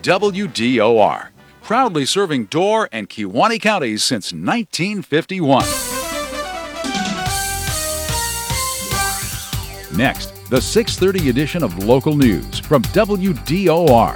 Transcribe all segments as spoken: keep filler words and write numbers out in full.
W D O R, proudly serving Door and Kewaunee counties since nineteen fifty-one. Next, the six thirty edition of Local News from W D O R.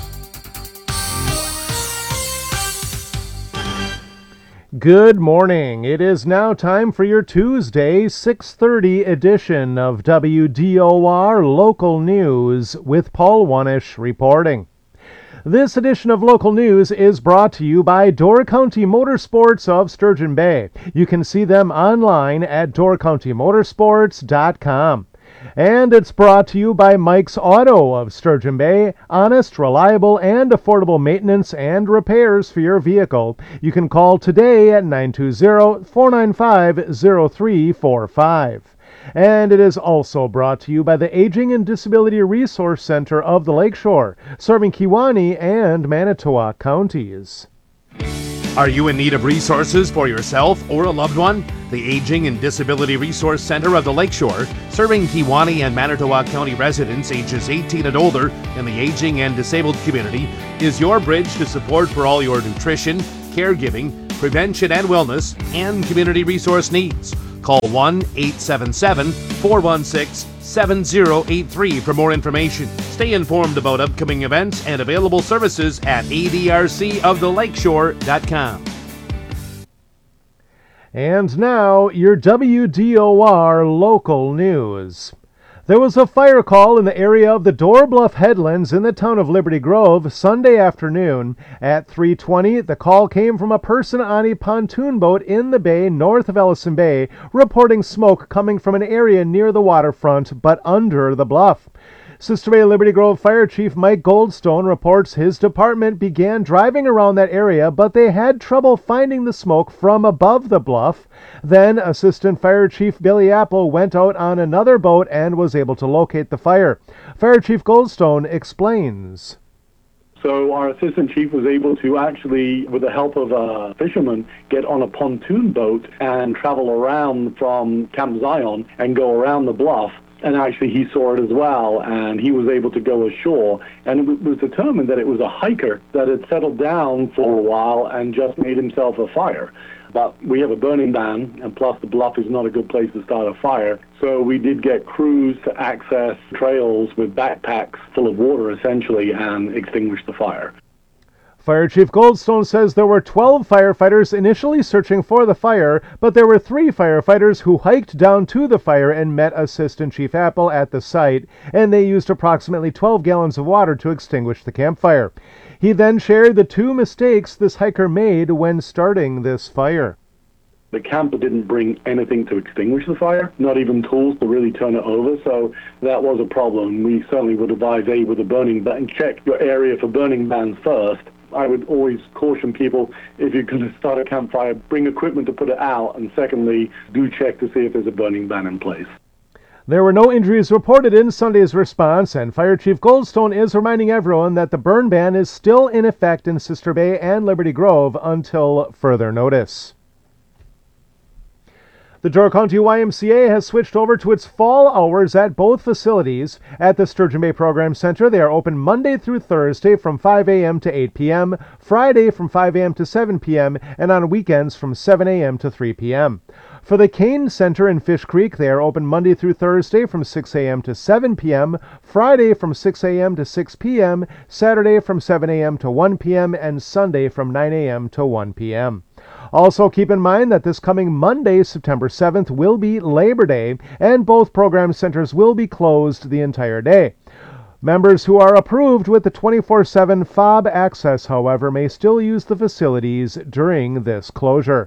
Good morning. It is now time for your Tuesday six thirty edition of W D O R Local News with Paul Wanish reporting. This edition of Local News is brought to you by Door County Motorsports of Sturgeon Bay. You can see them online at door county motorsports dot com. And it's brought to you by Mike's Auto of Sturgeon Bay. Honest, reliable, and affordable maintenance and repairs for your vehicle. You can call today at nine two zero, four nine five, zero three four five. And it is also brought to you by the Aging and Disability Resource Center of the Lakeshore, serving Kewaunee and Manitowoc counties. Are you in need of resources for yourself or a loved one? The Aging and Disability Resource Center of the Lakeshore, serving Kewaunee and Manitowoc County residents ages eighteen and older in the aging and disabled community, is your bridge to support for all your nutrition, caregiving, prevention and wellness, and community resource needs. Call one eight seven seven, four one six, seven zero eight three for more information. Stay informed about upcoming events and available services at a d r c of the lakeshore dot com. And now, your W D O R local news. There was a fire call in the area of the Door Bluff Headlands in the town of Liberty Grove Sunday afternoon. At three twenty, the call came from a person on a pontoon boat in the bay north of Ellison Bay, reporting smoke coming from an area near the waterfront but under the bluff. Sister Bay Liberty Grove Fire Chief Mike Goldstone reports his department began driving around that area, but they had trouble finding the smoke from above the bluff. Then Assistant Fire Chief Billy Apple went out on another boat and was able to locate the fire. Fire Chief Goldstone explains. So our assistant chief was able to actually, with the help of a fisherman, get on a pontoon boat and travel around from Camp Zion and go around the bluff. And actually he saw it as well, and he was able to go ashore. And it was determined that it was a hiker that had settled down for a while and just made himself a fire. But we have a burning ban, and plus the bluff is not a good place to start a fire. So we did get crews to access trails with backpacks full of water, essentially, and extinguish the fire. Fire Chief Goldstone says there were twelve firefighters initially searching for the fire, but there were three firefighters who hiked down to the fire and met Assistant Chief Apple at the site, and they used approximately twelve gallons of water to extinguish the campfire. He then shared the two mistakes this hiker made when starting this fire. The camper didn't bring anything to extinguish the fire, not even tools to really turn it over, so that was a problem. We certainly would advise, A, with a burning ban, check your area for burning bans first. I would always caution people, if you're going to start a campfire, bring equipment to put it out, and secondly, do check to see if there's a burning ban in place. There were no injuries reported in Sunday's response, and Fire Chief Goldstone is reminding everyone that the burn ban is still in effect in Sister Bay and Liberty Grove until further notice. The Door County Y M C A has switched over to its fall hours at both facilities. At the Sturgeon Bay Program Center, they are open Monday through Thursday from five a.m. to eight p.m., Friday from five a.m. to seven p.m., and on weekends from seven a.m. to three p.m. For the Kane Center in Fish Creek, they are open Monday through Thursday from six a.m. to seven p.m., Friday from six a.m. to six p.m., Saturday from seven a.m. to one p.m., and Sunday from nine a.m. to one p.m. Also keep in mind that this coming Monday, September seventh, will be Labor Day, and both program centers will be closed the entire day. Members who are approved with the twenty-four seven fob access, however, may still use the facilities during this closure.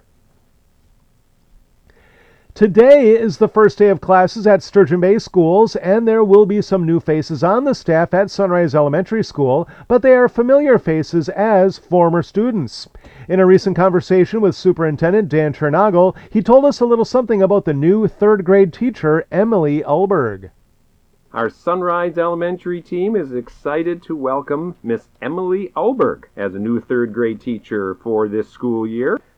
Today is the first day of classes at Sturgeon Bay schools, and there will be some new faces on the staff at Sunrise Elementary School, but they are familiar faces as former students. In a recent conversation with Superintendent Dan Chernagle, he told us a little something about the new third grade teacher, Emily Ulberg. Our Sunrise Elementary team is excited to welcome Miss Emily Ulberg as a new third grade teacher for this school year.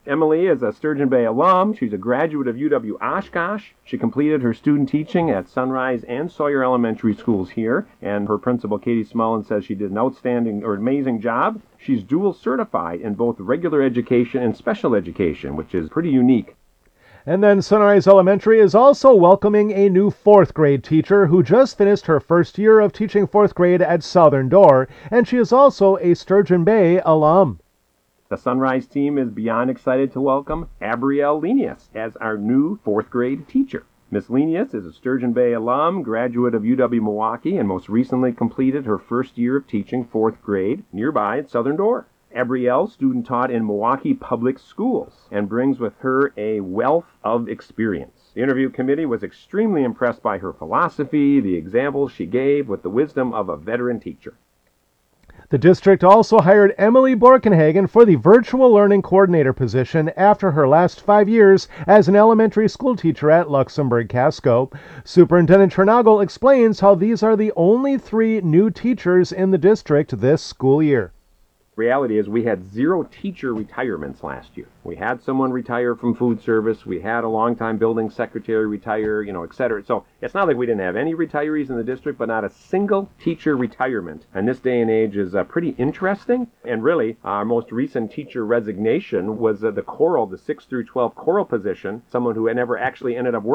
Emily is a Sturgeon Bay alum. She's a graduate of U W Oshkosh. She completed her student teaching at Sunrise and Sawyer Elementary Schools here, and her principal, Katie Smullen, says she did an outstanding or amazing job. She's dual certified in both regular education and special education, which is pretty unique. And then Sunrise Elementary is also welcoming a new fourth grade teacher who just finished her first year of teaching fourth grade at Southern Door, and she is also a Sturgeon Bay alum. The Sunrise team is beyond excited to welcome Abrielle Lenius as our new fourth grade teacher. Miss Lenius is a Sturgeon Bay alum, graduate of U W Milwaukee, and most recently completed her first year of teaching fourth grade nearby at Southern Door. Abrielle, student taught in Milwaukee Public Schools, and brings with her a wealth of experience. The interview committee was extremely impressed by her philosophy, the examples she gave with the wisdom of a veteran teacher. The district also hired Emily Borkenhagen for the virtual learning coordinator position after her last five years as an elementary school teacher at Luxembourg Casco. Superintendent Chernagle explains how these are the only three new teachers in the district this school year. Reality is we had zero teacher retirements last year. We had someone retire from food service. We had a longtime building secretary retire, you know, et cetera. So it's not like we didn't have any retirees in the district, but not a single teacher retirement. And this day and age is uh, pretty interesting. And really, our most recent teacher resignation was uh, the choral, the six through twelve choral position, someone who had never actually ended up working